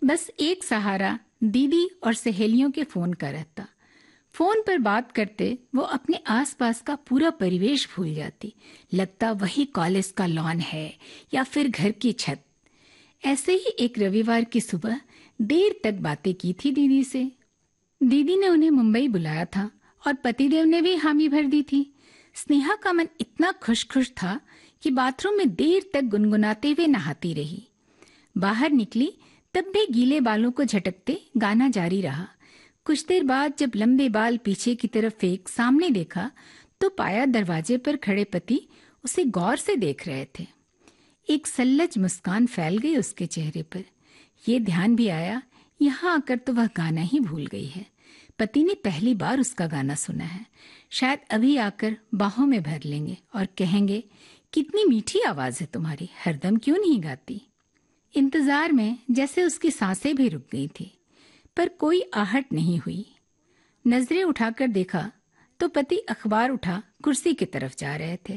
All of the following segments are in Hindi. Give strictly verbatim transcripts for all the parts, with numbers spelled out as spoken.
बस एक सहारा दीदी और सहेलियों के फोन का रहता। फोन पर बात करते वो अपने आसपास का पूरा परिवेश भूल जाती। लगता वही कॉलेज का लॉन है या फिर घर की छत। ऐसे ही एक रविवार की सुबह देर तक बातें की थी दीदी से। दीदी ने उन्हें मुंबई बुलाया था और पतिदेव ने भी हामी भर दी थी। स्नेहा का मन इतना खुश खुश था कि बाथरूम में देर तक गुनगुनाते हुए नहाती रही। बाहर निकली तब भी गीले बालों को झटकते गाना जारी रहा। कुछ देर बाद जब लंबे बाल पीछे की तरफ फेंक सामने देखा तो पाया दरवाजे पर खड़े पति उसे गौर से देख रहे थे। एक सल्लज मुस्कान फैल गई उसके चेहरे पर। यह ध्यान भी आया यहाँ आकर तो वह गाना ही भूल गई है। पति ने पहली बार उसका गाना सुना है। शायद अभी आकर बाहों में भर लेंगे और कहेंगे, कितनी मीठी आवाज है तुम्हारी, हरदम क्यों नहीं गाती। इंतजार में जैसे उसकी सांसें भी रुक गई थी, पर कोई आहट नहीं हुई। नजरें उठाकर देखा तो पति अखबार उठा कुर्सी की तरफ जा रहे थे।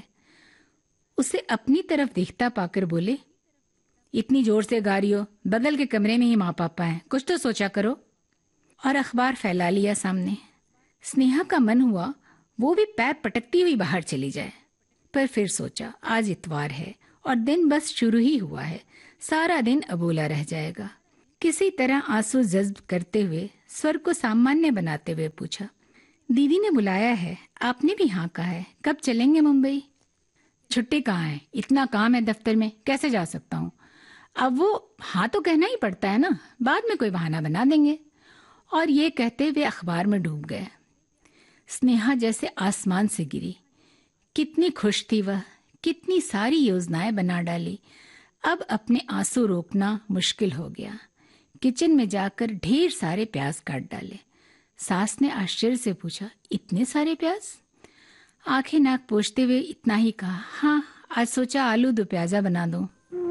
उसे अपनी तरफ देखता पाकर बोले, इतनी जोर से गा रही हो, बगल के कमरे में ही माँ पापा हैं, कुछ तो सोचा करो। और अखबार फैला लिया सामने। स्नेहा का मन हुआ वो भी पैर पटकती हुई बाहर चली जाए, पर फिर सोचा आज इतवार है और दिन बस शुरू ही हुआ है, सारा दिन अबोला रह जाएगा। किसी तरह आंसू जज्ब करते हुए स्वर को सामान्य बनाते हुए पूछा, दीदी ने बुलाया है, आपने भी हाँ कहा है, कब चलेंगे मुंबई। छुट्टी कहाँ है, इतना काम है दफ्तर में, कैसे जा सकता हूँ। अब वो हाँ तो कहना ही पड़ता है ना, बाद में कोई बहाना बना देंगे। और ये कहते हुए अखबार में डूब गए। स्नेहा जैसे आसमान से गिरी। कितनी खुश थी वह, कितनी सारी योजनाएं बना डाली। अब अपने आंसू रोकना मुश्किल हो गया। किचन में जाकर ढेर सारे प्याज काट डाले। सास ने आश्चर्य से पूछा, इतने सारे प्याज। आंखें नाक पोंछते हुए इतना ही कहा, हाँ आज सोचा आलू दो प्याजा बना दूं।